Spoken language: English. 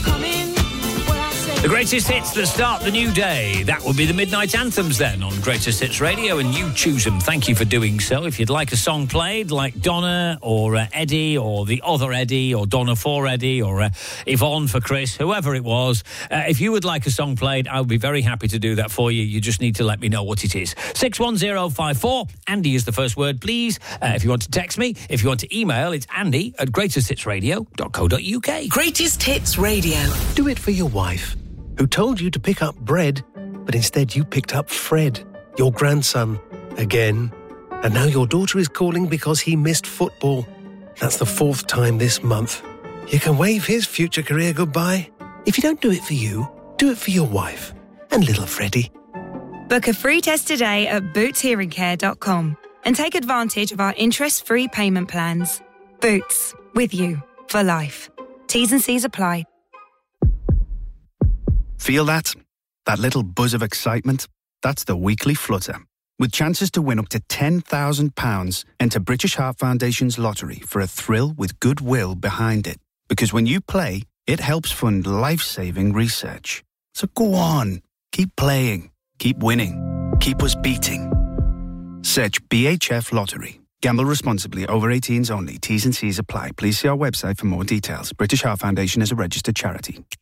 The greatest hits that start the new day. That will be the Midnight Anthems then on Greatest Hits Radio, and you choose them. Thank you for doing so. If you'd like a song played, like Donna or Eddie or the other Eddie or Donna for Eddie or Yvonne for Chris, whoever it was, if you would like a song played, I would be very happy to do that for you. You just need to let me know what it is. 61054. Andy is the first word, please. If you want to text me, if you want to email, it's andy@greatesthitsradio.co.uk. Greatest Hits Radio. Do it for your wife, who told you to pick up bread, but instead you picked up Fred, your grandson, again. And now your daughter is calling because he missed football. That's the 4th time this month. You can wave his future career goodbye. If you don't do it for you, do it for your wife and little Freddie. Book a free test today at bootshearingcare.com and take advantage of our interest-free payment plans. Boots, with you for life. T's and C's apply. Feel that? That little buzz of excitement? That's the weekly flutter. With chances to win up to £10,000, enter British Heart Foundation's lottery for a thrill with goodwill behind it. Because when you play, it helps fund life-saving research. So go on, keep playing, keep winning, keep us beating. Search BHF Lottery. Gamble responsibly. Over 18s only. T's and C's apply. Please see our website for more details. British Heart Foundation is a registered charity.